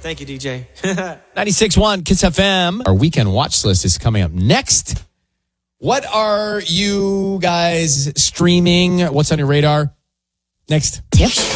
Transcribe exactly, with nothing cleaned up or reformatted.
Thank you, D J. ninety-six point one Kiss F M. Our weekend watch list is coming up next. What are you guys streaming? What's on your radar? Next. Tips